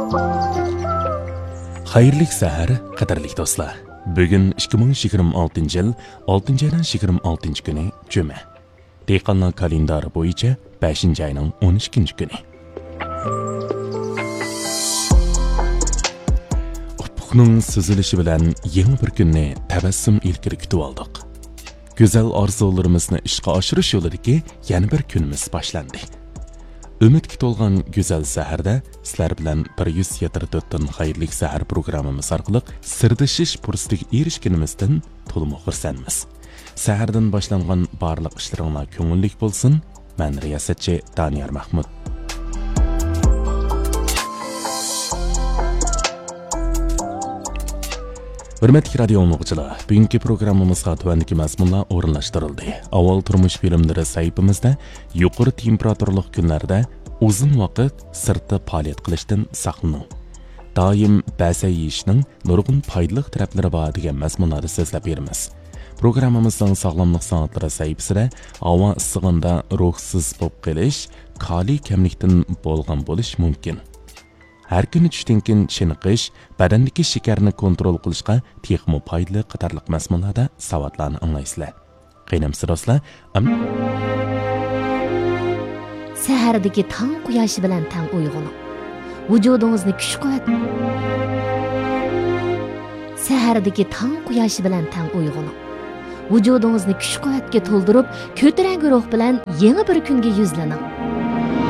Xayrlik səhər, qadarlik dostlar. Bugün 2026 yıl 6 ayının 26 günü Cuma. Dehqonlar kalendari bo'yicha 5 ayning 12 kuni. Ufqning suzilishi bilan yangi bir kunni tabassum ilkiri kutib oldik. Go'zal orzularimizni ishga oshirish yo'lidagi yana bir kunimiz boshlandi. Umidga to'lgan go'zal saharda sizlar bilan 174 dan xayrlik sahar programmamiz orqali sirdishish fursatiga erishganimizdan to'liq xursandmiz. Sahardan boshlangan barliq ishlaringlar ko'ngillik bo'lsin. Men riyosatchi Daniyar Mahmud. Hürmetli radio dinləyicilər, bugünkü programmamızga tuvandagi mazmunlar o'rinlashtirildi. Avval turmush filmlari saytimizda yuqori temperaturli kunlarda uzun vaqt sirtda faoliyat qilishdan saqlaning. Doim ba'sa yeyishning nurg'un foydali taraflari bor degan mazmunlarni so'zlab beramiz. Programmamizning sog'lomlik soatlari saytisida havo issig'ida ruhsiz bo'lib qolish, kaliy kamlikdan bo'lgan bo'lish mumkin. Har kuni tushdan keyin chiniqish, badandagi shakarni kontrol qilishga texmo foydali qatorliq mazmunlarda savodlarni anglaysizlar. Qaynamsiz do'stlar, sahardagi tong quyoshi bilan tang uyg'oning. Vujudingizni kuch-quvvat. Sahardagi tong quyoshi bilan tang uyg'oning. Vujudingizni kuch-quvvatga to'ldirib, ko'tarangi ruh bilan yangi bir kunga yuzlaning.